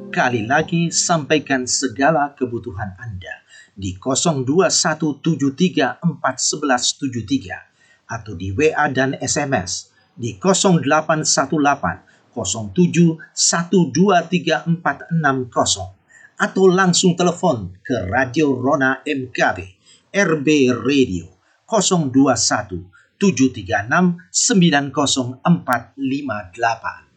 Sekali lagi sampaikan segala kebutuhan Anda di 02173411173 atau di WA dan SMS di 0818 07123460 atau langsung telepon ke Radio Rona MKB RB Radio 021 736 90458.